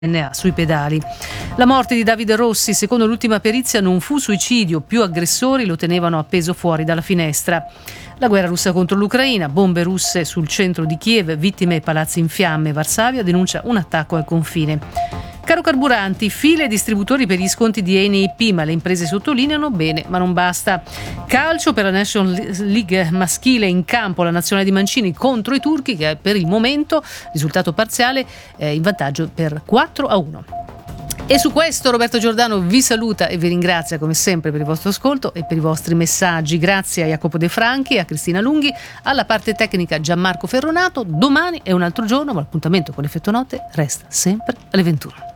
DNA sui pedali. La morte di Davide Rossi, secondo l'ultima perizia, non fu suicidio, più aggressori lo tenevano appeso fuori dalla finestra. La guerra russa contro l'Ucraina, bombe russe sul centro di Kiev, vittime e palazzi in fiamme. Varsavia denuncia un attacco al confine. Caro carburanti, file e distributori per gli sconti di Eni e IP, ma le imprese sottolineano bene, ma non basta. Calcio per la National League maschile, in campo la nazionale di Mancini contro i turchi, che per il momento, risultato parziale, è in vantaggio per 4-1. E su questo Roberto Giordano vi saluta e vi ringrazia come sempre per il vostro ascolto e per i vostri messaggi. Grazie a Jacopo De Franchi, a Cristina Lunghi, alla parte tecnica Gianmarco Ferronato. Domani è un altro giorno, ma l'appuntamento con l'Effetto Notte resta sempre alle 21.